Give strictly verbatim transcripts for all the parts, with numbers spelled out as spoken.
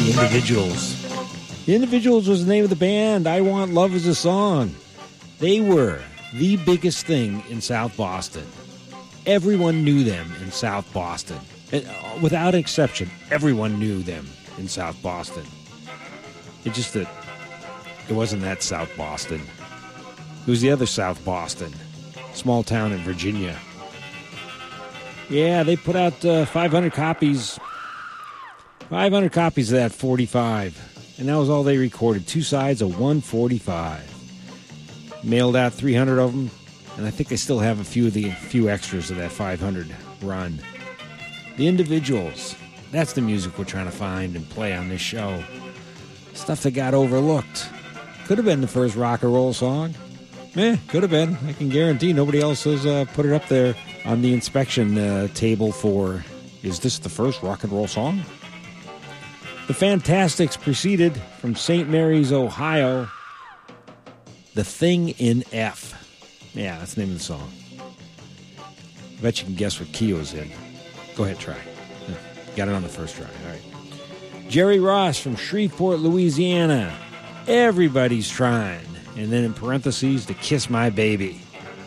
The Individuals. The Individuals was the name of the band. I Want Love Is a Song. They were the biggest thing in South Boston. Everyone knew them in South Boston. Without exception, everyone knew them in South Boston. It's just that it wasn't that South Boston. It was the other South Boston. Small town in Virginia. Yeah, they put out uh, five hundred copies. five hundred copies of that forty-five. And that was all they recorded. Two sides of one forty-five. Mailed out three hundred of them. And I think they still have a few of the few extras of that five hundred run. The Individuals. That's the music we're trying to find and play on this show. Stuff that got overlooked. Could have been the first rock and roll song. Eh, could have been. I can guarantee nobody else has uh, put it up there on the inspection uh, table for, is this the first rock and roll song? The Fantastics preceded from Saint Mary's, Ohio, The Thing in F. Yeah, that's the name of the song. I bet you can guess what key it was in. Go ahead, try. Got it on the first try. All right. Jerry Ross from Shreveport, Louisiana. Everybody's trying. And then in parentheses, To Kiss My Baby.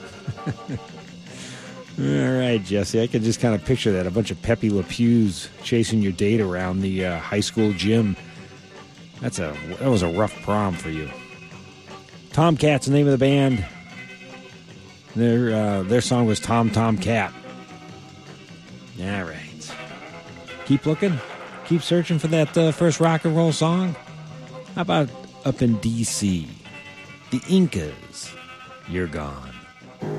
All right, Jesse. I can just kind of picture that. A bunch of Pepe Le Pews chasing your date around the uh, high school gym. That's a that was a rough prom for you. Tomcats, the name of the band. Their uh, their song was Tom Tom Cat. All right. Keep looking. Keep searching for that uh, first rock and roll song. How about up in D C? The Incas, You're Gone.